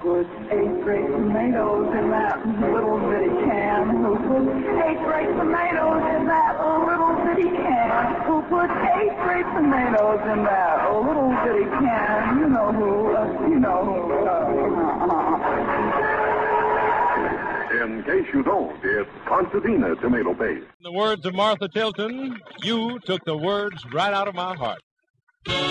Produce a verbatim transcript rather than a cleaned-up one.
put eight great tomatoes in that little bitty can? Who put eight great tomatoes in that little bitty can? Who put eight great tomatoes in that little bitty can? You know who, uh, you know who. Uh, uh, In case you don't, it's Concertina tomato paste. In the words of Martha Tilton, you took the words right out of my heart.